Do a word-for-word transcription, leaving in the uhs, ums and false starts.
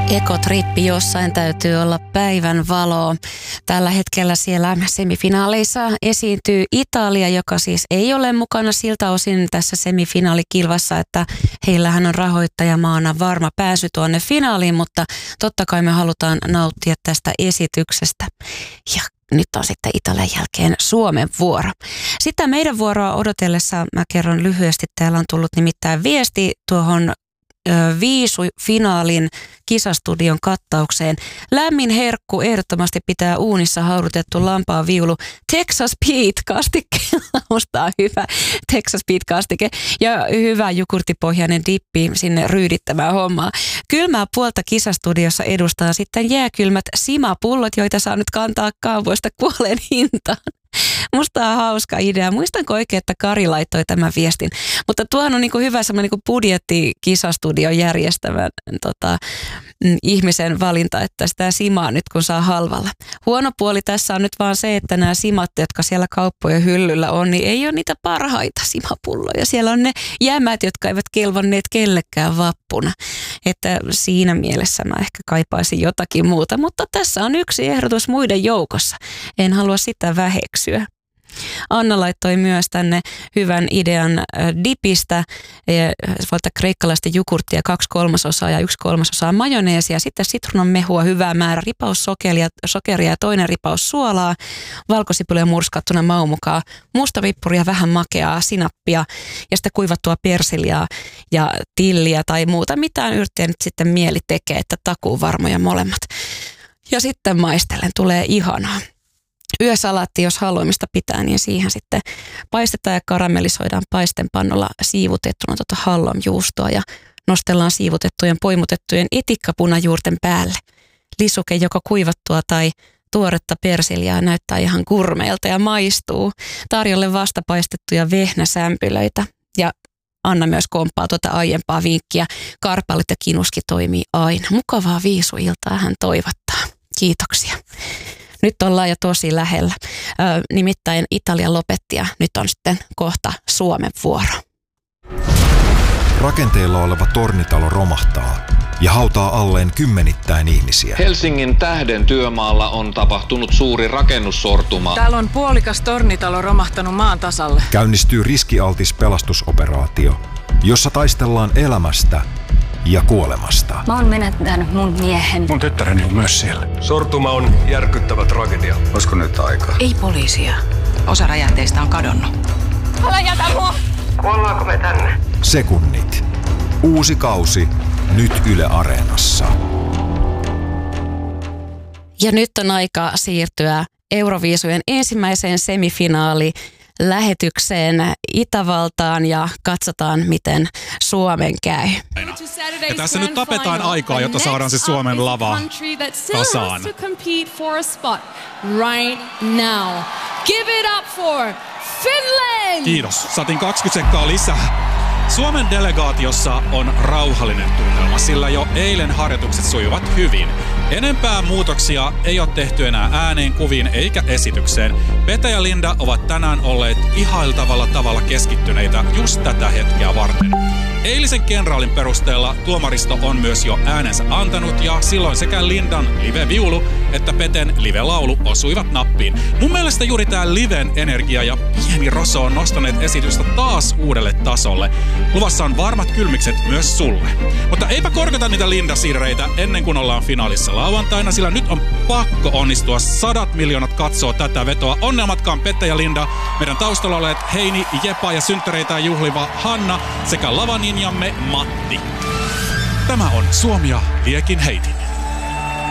Ekotrippi, jossain täytyy olla päivän valoa. Tällä hetkellä siellä semifinaaleissa esiintyy Italia, joka siis ei ole mukana siltä osin tässä semifinaalikilvassa, että heillähän on rahoittajamaana varma pääsy tuonne finaaliin, mutta totta kai me halutaan nauttia tästä esityksestä. Ja nyt on sitten Italian jälkeen Suomen vuoro. Sitten meidän vuoroa odotellessa mä kerron lyhyesti, täällä on tullut nimittäin viesti tuohon Viisu-finaalin kisastudion kattaukseen. Lämmin herkku ehdottomasti pitää uunissa haudutettu lampaan viulu Texas Pete -kastikkeella. Musta on hyvä Texas Pete -kastike ja hyvä jukurttipohjainen dippi sinne ryydittämään hommaa. Kylmää puolta kisastudiossa edustaa sitten jääkylmät simapullot, joita saa nyt kantaa kaupoista kuolleen hintaan. Musta on hauska idea. Muistanko oikein, että Kari laittoi tämän viestin. Mutta tuohan on niin kuin hyvä semmoinen niin kuin budjetti-kisastudion järjestävän tota, ihmisen valinta, että sitä simaa nyt kun saa halvalla. Huono puoli tässä on nyt vaan se, että nämä simat, jotka siellä kauppojen hyllyllä on, niin ei ole niitä parhaita simapulloja. Siellä on ne jämät, jotka eivät kelvanneet kellekään vappuna. Että siinä mielessä mä ehkä kaipaisin jotakin muuta. Mutta tässä on yksi ehdotus muiden joukossa. En halua sitä väheksyä. Anna laittoi myös tänne hyvän idean dipistä. Voittaa kreikkalaista jukurttia kaksi kolmasosaa ja yksi kolmasosaa majoneesia. Sitten sitruunan mehua hyvää määrä, ripaus sokeria, sokeria ja toinen ripaus suolaa. Valkosipulia murskattuna maun mukaan. Musta pippuria, vähän makeaa, sinappia ja sitten kuivattua persiljaa ja tilliä tai muuta. Mitään yrttiä nyt sitten mieli tekee, että takuu varmoja molemmat. Ja sitten maistellen tulee ihanaa. Yösalaatti, jos haluamista pitää, niin siihen sitten paistetaan ja karamellisoidaan paistenpannolla siivutettuna tuota hallonjuustoa ja nostellaan siivutettujen poimutettujen etikkapunajuurten päälle. Lisuke joko kuivattua tai tuoretta persiljaa näyttää ihan gurmeilta ja maistuu. Tarjolle vastapaistettuja vehnäsämpylöitä ja Anna myös komppaa tuota aiempaa vinkkiä. Karpallit ja kinuski toimii aina. Mukavaa viisuiltaa hän toivottaa. Kiitoksia. Nyt ollaan jo tosi lähellä. Ö, nimittäin Italia lopetti ja nyt on sitten kohta Suomen vuoro. Rakenteilla oleva tornitalo romahtaa ja hautaa alleen kymmenittäin ihmisiä. Helsingin Tähden työmaalla on tapahtunut suuri rakennussortuma. Täällä on puolikas tornitalo romahtanut maan tasalle. Käynnistyy riskialtis pelastusoperaatio, jossa taistellaan elämästä ja kuolemasta. Mä oon menettänyt mun miehen. Mun tyttäreni on myös siellä. Sortuma on järkyttävä tragedia. Olisiko nyt aika? Ei poliisia. Osa räjähteistä on kadonnut. Älä jätä mua! Kuollaanko me tänne? Sekunnit. Uusi kausi. Nyt Yle Areenassa. Ja nyt on aika siirtyä Euroviisujen ensimmäiseen semifinaali lähetykseen Itävaltaan ja katsotaan, miten Suomen käy. Ja tässä nyt tapetaan aikaa, jotta saadaan se Suomen lava kasaan. Kiitos. Saatiin kaksikymmentä sekkaa lisää. Suomen delegaatiossa on rauhallinen tunnelma, sillä jo eilen harjoitukset sujuvat hyvin. Enempää muutoksia ei ole tehty enää ääneen, kuviin eikä esitykseen. Pete ja Linda ovat tänään olleet ihailtavalla tavalla keskittyneitä just tätä hetkeä varten. Eilisen kenraalin perusteella tuomaristo on myös jo äänensä antanut ja silloin sekä Lindan live-viulu että Peten live-laulu osuivat nappiin. Mun mielestä juuri tää liven energia ja pieni roso on nostaneet esitystä taas uudelle tasolle. Luvassa on varmat kylmikset myös sulle. Mutta eipä korkata niitä Linda-sirreitä ennen kuin ollaan finaalissa lauantaina, sillä nyt on pakko onnistua. Sadat miljoonat katsoo tätä vetoa. Onnea matkaan Pete ja Linda, meidän taustalla oleet Heini, Jepa ja synttäreitä juhliva Hanna sekä lavaninjamme Matti. Tämä on Suomi ja Liekin heitin.